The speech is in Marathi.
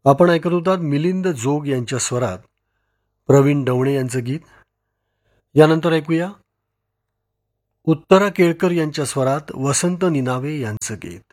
आपण ऐकत होतात मिलिंद जोग यांच्या स्वरात प्रवीण डवणे यांचं गीत. यानंतर ऐकूया उत्तरा केळकर यांच्या स्वरात वसंत निनावे यांचं गीत.